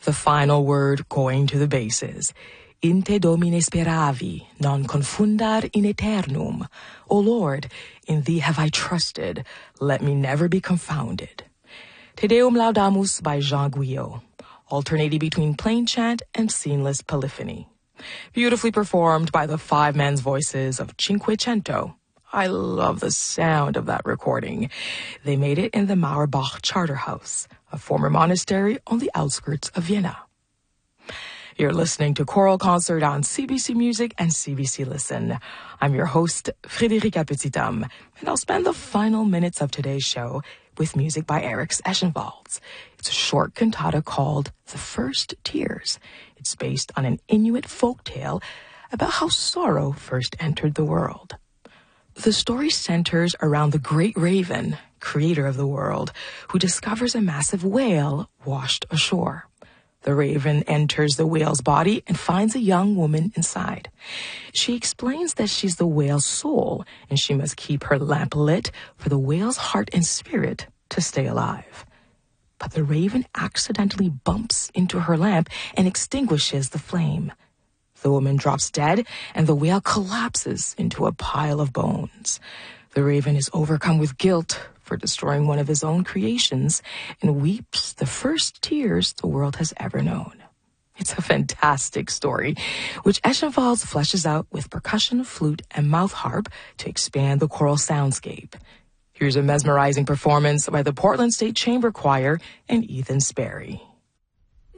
The final word going to the bases. In te domine speravi, non confundar in aeternum. O Lord, in thee have I trusted, let me never be confounded. Te Deum Laudamus by Jean Guyot, alternating between plain chant and sceneless polyphony. Beautifully performed by the five men's voices of Cinquecento. I love the sound of that recording. They made it in the Mauerbach Charterhouse, a former monastery on the outskirts of Vienna. You're listening to Choral Concert on CBC Music and CBC Listen. I'm your host, Frédérica Petitam, and I'll spend the final minutes of today's show with music by Eriks Eschenwalds. It's a short cantata called The First Tears. It's based on an Inuit folktale about how sorrow first entered the world. The story centers around the great raven, creator of the world, who discovers a massive whale washed ashore. The raven enters the whale's body and finds a young woman inside. She explains that she's the whale's soul, and she must keep her lamp lit for the whale's heart and spirit to stay alive. But the raven accidentally bumps into her lamp and extinguishes the flame. The woman drops dead, and the whale collapses into a pile of bones. The raven is overcome with guilt for destroying one of his own creations and weeps the first tears the world has ever known. It's a fantastic story, which Eschenwalds fleshes out with percussion, flute, and mouth harp to expand the choral soundscape. Here's a mesmerizing performance by the Portland State Chamber Choir and Ethan Sperry.